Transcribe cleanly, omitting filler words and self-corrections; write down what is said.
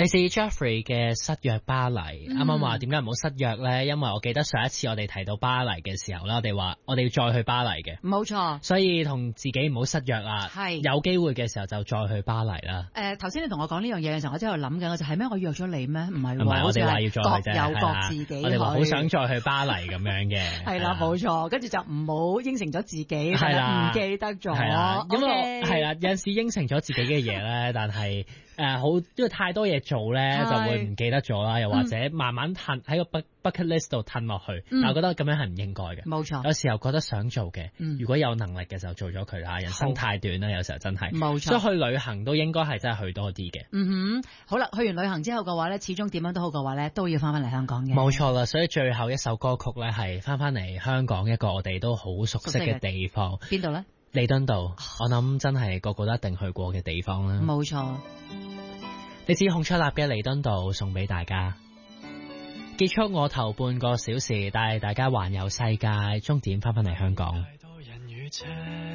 你是 Jeffrey 嘅失約巴黎，啱啱話點解唔好失約呢？因為我記得上一次我哋提到巴黎嘅時候啦，我哋話我哋要再去巴黎嘅， 冇錯。 所以同自己唔好失約啦。 係有機會嘅時候就再去巴黎啦。 頭先你同我講呢樣嘢嘅時候，我真係喺度諗緊，我就係咩？我約咗你咩？唔係， 唔係我哋話要再去啫， 各有各自己。 我哋話好想再去巴黎咁樣嘅。 係啦，冇錯。跟住就唔好應承咗自己，係啦，唔記得咗。 係啦，因為係啦，有陣時應承咗自己嘅嘢咧，但係因為太多嘢做咧，就會唔記得咗啦，又或者慢慢褪喺個 bucket list 度褪落去。但我覺得咁樣係唔應該嘅。 冇錯。 有時候覺得想做嘅，如果有能力嘅時候做咗佢啦。人生太短啦，有時候真係。 冇錯。 所以去旅行都應該係真係去多啲嘅。 好啦，去完旅行之後嘅話咧，始終點樣都好嘅話咧，都要翻返嚟香港嘅。 冇錯啦，所以最後一首歌曲咧係翻返嚟香港一個我哋都好熟悉嘅地方。 邊度咧？ 彌敦道，我諗真係個個都一定去過嘅地方啦。 冇錯。 你知洪卓立嘅彌敦道送俾大家，結束我頭半個小時，帶大家環遊世界，終點翻返嚟香港。